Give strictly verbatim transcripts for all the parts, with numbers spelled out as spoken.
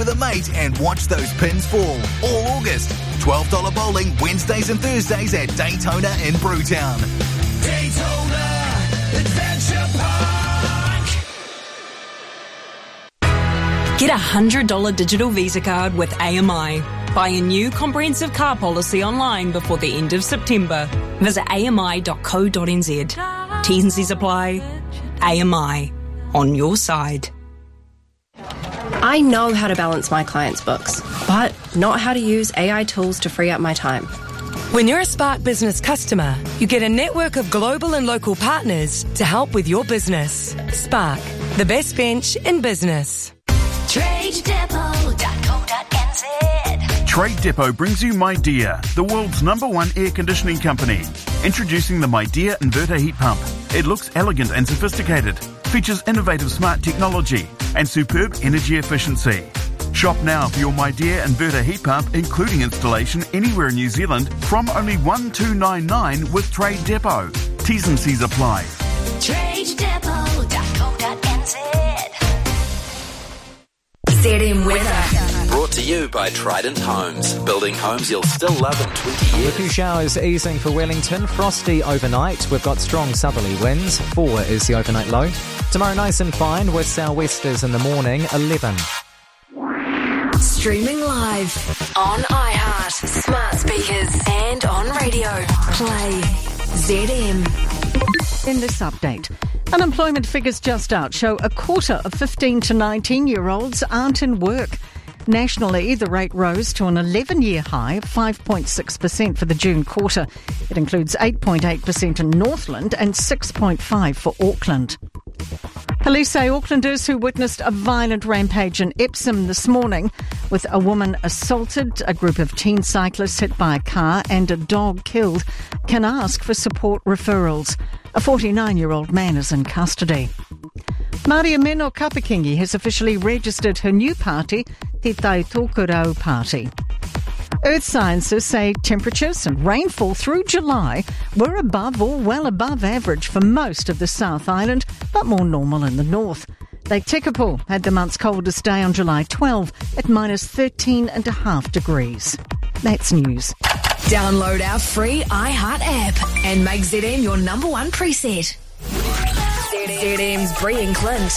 with a mate and watch those pins fall all August. twelve dollars bowling Wednesdays and Thursdays at Daytona in Brewtown. Daytona Adventure Park. Get a one hundred dollars digital Visa card with A M I. Buy a new comprehensive car policy online before the end of September. Visit a m i dot co dot n z. T's and C's apply. A M I. On your side. I know how to balance my clients' books, but not how to use A I tools to free up my time. When you're a Spark Business customer, you get a network of global and local partners to help with your business. Spark, the best bench in business. trade depot dot co dot n z. Trade Depot brings you MyDear, the world's number one air conditioning company. Introducing the MyDear Inverter Heat Pump. It looks elegant and sophisticated, features innovative smart technology and superb energy efficiency. Shop now for your MyDear Inverter Heat Pump, including installation anywhere in New Zealand, from only one thousand two hundred ninety-nine with Trade Depot. T's and C's apply. trade depot dot co dot n z. Z M Weather. Brought to you by Trident Homes. Building homes you'll still love in twenty years. A few showers easing for Wellington. Frosty overnight. We've got strong southerly winds. Four is the overnight low. Tomorrow nice and fine with sou'westers in the morning. eleven. Streaming live on iHeart, smart speakers and on radio. Play Z M. In this update, unemployment figures just out show a quarter of fifteen to nineteen-year-olds aren't in work. Nationally, the rate rose to an eleven-year high of five point six percent for the June quarter. It includes eight point eight percent in Northland and six point five percent for Auckland. Police say Aucklanders who witnessed a violent rampage in Epsom this morning, with a woman assaulted, a group of teen cyclists hit by a car and a dog killed, can ask for support referrals. A forty-nine-year-old man is in custody. Maria Meno Kapakingi has officially registered her new party, Te Tai Tokerau Party. Earth scientists say temperatures and rainfall through July were above or well above average for most of the South Island, but more normal in the north. Lake Tekapo had the month's coldest day on July twelfth at minus thirteen and a half degrees. That's news. Download our free iHeart app and make Z M your number one preset. Z M's Bree and Clint.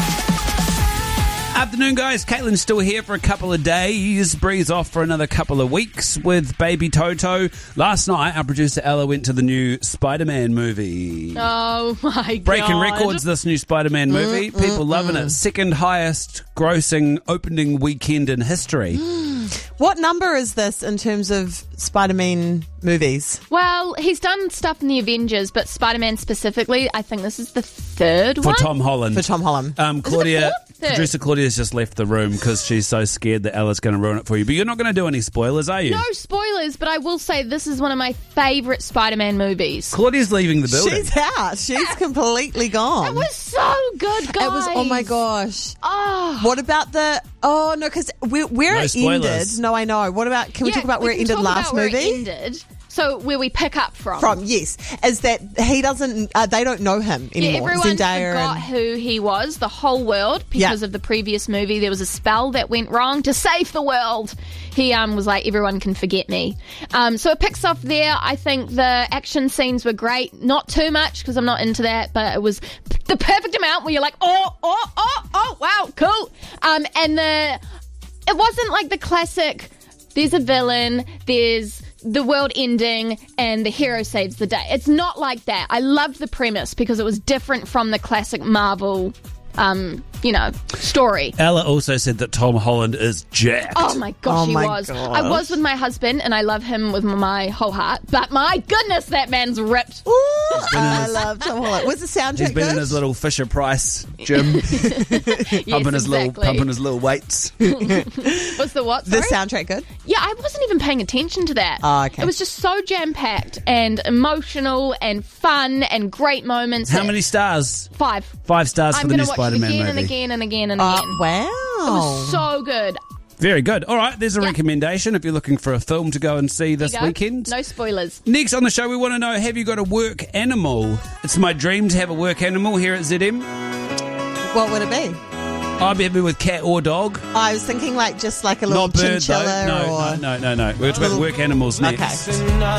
Afternoon, guys. Caitlin's still here for a couple of days. Bree's off for another couple of weeks with baby Toto. Last night, our producer Ella went to the new Spider-Man movie. Oh, my God. Breaking records, this new Spider-Man movie. Mm, People mm, loving mm. it. Second highest grossing opening weekend in history. What number is this in terms of Spider-Man movies? Well, he's done stuff in the Avengers, but Spider-Man specifically, I think this is the third For one. For Tom Holland. For Tom Holland. Um, Claudia, Third. producer Claudia's just left the room because she's so scared that Ella's going to ruin it for you. But you're not going to do any spoilers, are you? No spoilers, but I will say this is one of my favourite Spider-Man movies. Claudia's leaving the building. She's out. She's completely gone. It was so good, guys. It was, oh my gosh. Oh. What about the, oh no, because where, where No it spoilers. ended, no, I know. What about, can we Yeah, talk about where we it can ended talk last about where movie? It ended. So where we pick up from. From, yes. Is that he doesn't, uh, they don't know him anymore. Yeah, everyone Zendaya forgot and, who he was, the whole world, because Yeah. of the previous movie. There was a spell that went wrong to save the world. He um, was like, everyone can forget me. Um, so it picks off there. I think the action scenes were great. Not too much, because I'm not into that, but it was the perfect amount where you're like, oh, oh, oh, oh, wow, cool. Um, and the it wasn't like the classic, there's a villain, there's the world ending and the hero saves the day. It's not like that. I loved the premise because it was different from the classic Marvel, um, you know, story. Ella also said that Tom Holland is jacked. Oh my gosh, Oh he my was. gosh. I was with my husband and I love him with my whole heart, but my goodness, that man's ripped. Ooh, I his- love Tom Holland. Was the soundtrack He's been good? in his little Fisher Price gym, pumping his little exactly. pumping his little weights. What's the what? the Sorry? soundtrack good? Yeah, I wasn't even paying attention to that. Oh, okay. It was just so jam-packed and emotional and fun and great moments. How many stars? Five. Five stars I'm for the going new to watch Spider-Man it again movie. and again and again and Uh, again. wow. It was so good. Very good. All right, there's a Yeah. recommendation if you're looking for a film to go and see this There you go. weekend. No spoilers. Next on the show, we want to know, have you got a work animal? It's my dream to have a work animal here at Z M. What would it be? I'd be happy with cat or dog. I was thinking like just like a little Not bird, chinchilla though. No, or no, no, no, no. We're talking about work animals next. Okay.